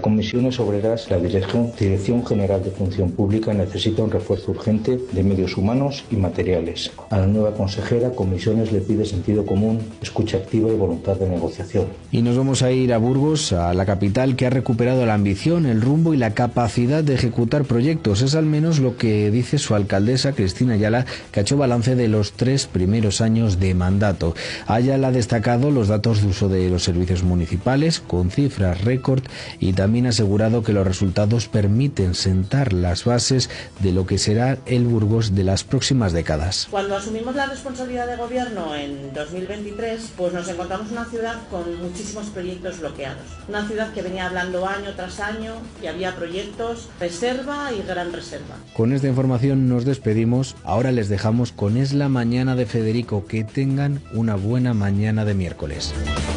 Comisiones Obreras, la Dirección General de Función Pública necesita un refuerzo urgente de medios humanos y materiales. A la nueva consejera, Comisiones le pide sentido común, escucha activa y voluntad de negociación. Y nos vamos a ir a Burgos, a la capital, que ha recuperado la ambición, el rumbo y la capacidad de ejecutar proyectos. Es al menos lo que dice su alcaldesa, Cristina Ayala, que ha hecho balance de los 3 primeros años de mandato. Ayala ha destacado los datos de uso de los servicios municipales, con cifras récord, y también ha asegurado que los resultados permiten sentar las bases de lo que será el Burgos de las próximas décadas. Cuando asumimos la responsabilidad de gobierno en 2023, pues nos encontramos una ciudad con muchísimos proyectos bloqueados. Una ciudad que venía hablando año tras año y había proyectos, reserva y gran reserva. Con esta información nos despedimos. Ahora les dejamos con Es la Mañana de Federico. Que tengan una buena mañana de miércoles.